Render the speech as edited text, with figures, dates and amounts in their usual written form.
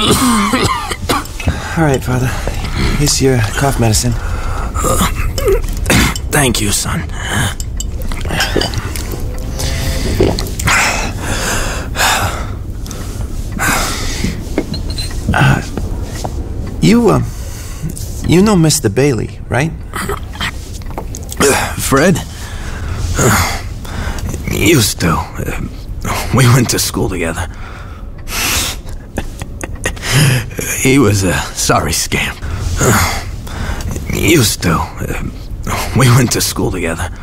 All right, Father. Here's your cough medicine. Thank you, son. You know Mr. Bailey, right? Fred? Used to. We went to school together. He was a sorry scamp. Used to. We went to school together.